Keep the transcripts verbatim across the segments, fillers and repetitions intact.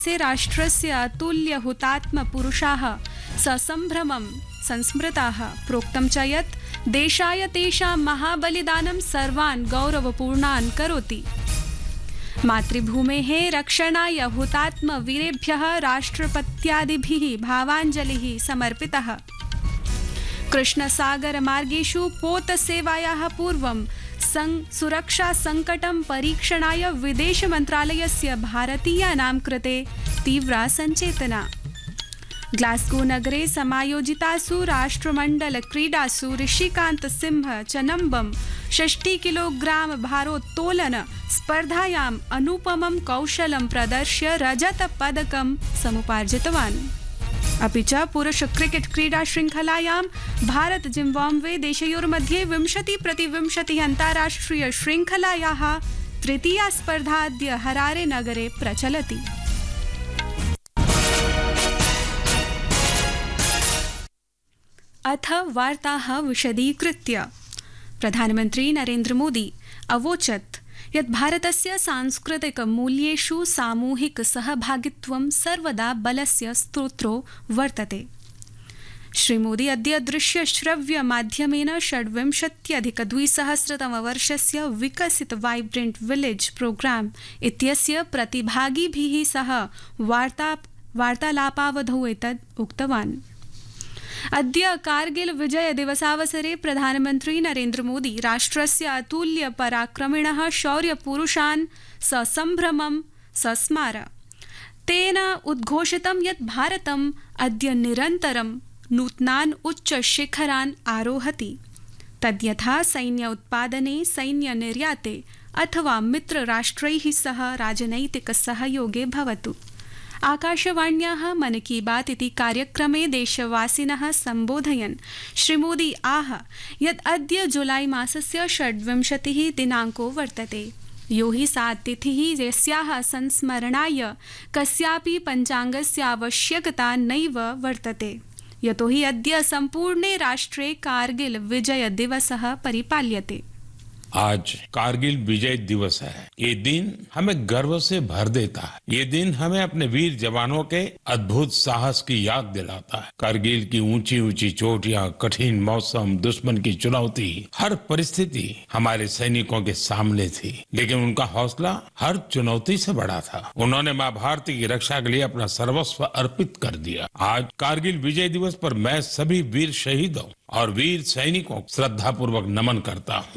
से राष्ट्रस्य अतुल्य हुतात्म पुरुषाः ससम्भ्रमं संस्मृताः। प्रोक्तं च यत् देशाय तेषां महाबलिदानं सर्वान् गौरवपूर्णान् करोति। मातृभूमेः रक्षणाय हुतात्म वीरेभ्यः राष्ट्रपत्यादिभिः भावाञ्जलिः समर्पितः। कृष्णसागर मार्गेषु पोतसेवायाः पूर्वं सुरक्षा संकटं परीक्षणाय विदेश मन्त्रालयस्य भारतीयानां कृते तीव्रा सञ्चेतना। ग्लास्गो नगरे समायोजितासु राष्ट्रमण्डल क्रीडासु ऋषिकान्त सिंह चनम्बम षष्टि किलोग्राम भारोत्तोलन स्पर्धायाम् अनुपमं कौशलं प्रदर्श्य रजत पदकं समुपार्जितवान्। अपि च पुरुष क्रिकेट क्रीडा श्रृंखलायां भारत जिम्बाब्वे देशयोर्मध्ये विंशति प्रति विंशति अन्ताराष्ट्रिय श्रृंखलायाः तृतीया स्पर्धा अद्य हरारे नगरे प्रचलति। अथ वार्ताः विशदीकृत्य। प्रधानमन्त्री नरेन्द्र मोदी अवोचत् यत् भारतस्य सांस्कृतिक मूल्येषु सामूहिक सहभागित्वं सर्वदा बलस्य स्रोतो वर्तते। श्रीमोदी अद्य दृश्य श्रव्य माध्यमेन षड्विंशत्यधिकद्विसहस्रतमवर्षस्य विकसित वाइब्रेंट विलेज प्रोग्राम इत्यस्य प्रतिभागिभिः सह वार्ता वार्तालापावधौ एतत् उक्तवान्। अद्य कारगिल विजय दिवसावसरे प्रधानमन्त्री नरेन्द्र मोदी राष्ट्रस्य अतुल्य पराक्रमिणः शौर्यपुरुषान् ससम्भ्रमं सस्मार। तेन उद्घोषितं यत् भारतम् अद्य निरन्तरं नूतनान् उच्चशिखरान् आरोहति। तद्यथा सैन्य उत्पादने, सैन्य निर्याते अथवा मित्रराष्ट्रैः सह राजनैतिक सहयोगे भवतु। आकाशवाण्याः मन की बात इति कार्यक्रमे देशवासिनः सम्बोधयन् श्रीमोदी आह यत् अद्य जुलाई मासस्य षड्विंशतिः दिनाङ्को वर्तते, यो हि सा तिथिः यस्याः संस्मरणाय कस्यापि पञ्चाङ्गस्य आवश्यकता नैव वर्तते, यतो हि अद्य सम्पूर्णे राष्ट्रे कारगिल विजय दिवसः परिपाल्यते। आज कारगिल विजय दिवस है। ये दिन हमें गर्व से भर देता है। ये दिन हमें अपने वीर जवानों के अद्भुत साहस की याद दिलाता है। कारगिल की ऊंची ऊंची चोटियां, कठिन मौसम, दुश्मन की चुनौती, हर परिस्थिति हमारे सैनिकों के सामने थी, लेकिन उनका हौसला हर चुनौती से बड़ा था। उन्होंने माँ भारती की रक्षा के लिए अपना सर्वस्व अर्पित कर दिया। आज कारगिल विजय दिवस पर मैं सभी वीर शहीदों और वीर सैनिकों को श्रद्धापूर्वक नमन करता हूँ।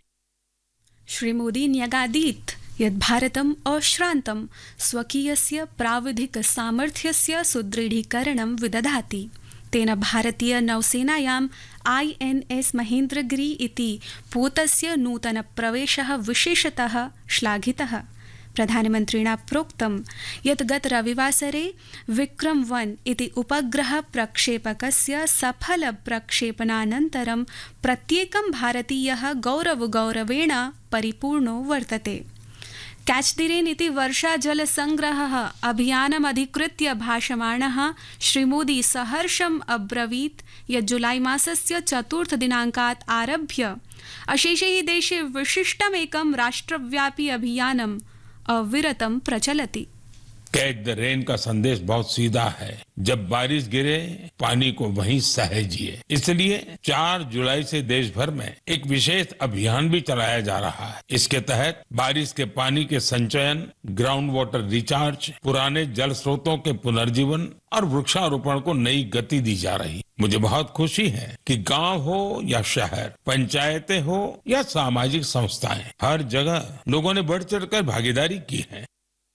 श्रीमोदी न्यगादीत् यत् भारतम् अश्रान्तं स्वकीयस्य प्राविधिक सामर्थ्यस्य सुदृढीकरणं विदधाति। तेन भारतीय नौसेनायाम् आई एन एस महेन्द्रगिरि इति पोतस्य नूतन प्रवेशः विशेषतः श्लाघितः। प्रधानमन्त्रिणा प्रोक्तं यत् गत रविवासरे विक्रम वन इति उपग्रह प्रक्षेपकस्य सफल प्रक्षेपणानन्तरं प्रत्येकं भारतीयः गौरव गौरवेण परिपूर्णो वर्तते। कैच द रेन इति वर्षाजल संग्रहः अभियानमधिकृत्य भाषमाणः श्रीमोदी सहर्षम् अब्रवीत् यत् जुलाई मासस्य चतुर्थ दिनाङ्कात् आरभ्य अशेषे देशे विशिष्टमेकं राष्ट्रव्यापी अभियानम् अविरतम प्रचलति। कैच द रेन का संदेश बहुत सीधा है। जब बारिश गिरे, पानी को वहीं सहेजिए। इसलिए चार जुलाई से देश भर में एक विशेष अभियान भी चलाया जा रहा है। इसके तहत बारिश के पानी के संचयन, ग्राउंड वाटर रिचार्ज, पुराने जल स्रोतों के पुनर्जीवन और वृक्षारोपण को नई गति दी जा रही। मुझे बहुत खुशी है कि गांव हो या शहर, पंचायतें हो या सामाजिक संस्थाएं, हर जगह लोगों ने बढ़ चढ़कर भागीदारी की है।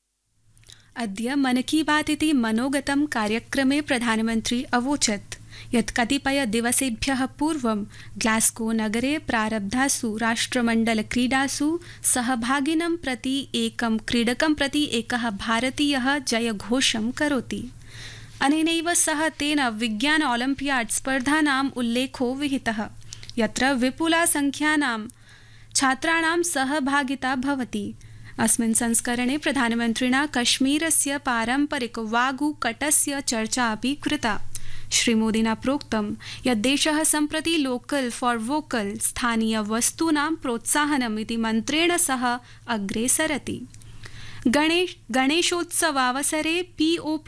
अद्य मन की बात इति मनोगतं कार्यक्रमे प्रधानमन्त्री अवोचत् यत् कतिपय दिवसेभ्यः पूर्वं ग्लास्गो नगरे प्रारब्धासु राष्ट्रमण्डल क्रीडासु सहभागिनं प्रति एकं क्रीडकं प्रति एकः भारतीयः जयघोषं करोति। अनेनैव सह तेन विज्ञान ओलम्पियाड् स्पर्धानाम् उल्लेखो विहितः, यत्र विपुला संख्यानां छात्राणां सहभागिता भवति। अस्मिन् संस्करणे प्रधानमन्त्रिणा कश्मीरस्य पारम्परिक वागुकटस्य चर्चा अपि कृता। श्रीमोदिना प्रोक्तं यत् देशः सम्प्रति लोकल फॉर वोकल स्थानीय वस्तूनां प्रोत्साहनम् इति मन्त्रेण सह अग्रे सरति। गणेश गणेशोत्सवावसरे पीओपी